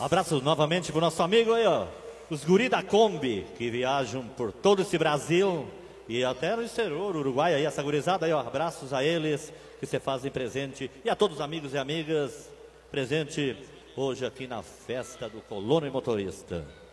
Abraço novamente pro nosso amigo aí, ó. Os guri da Kombi, que viajam por todo esse Brasil e até no exterior, Uruguai aí, essa gurizada aí, ó. Abraços a eles que se fazem presente e a todos os amigos e amigas presente hoje aqui na festa do Colono e Motorista.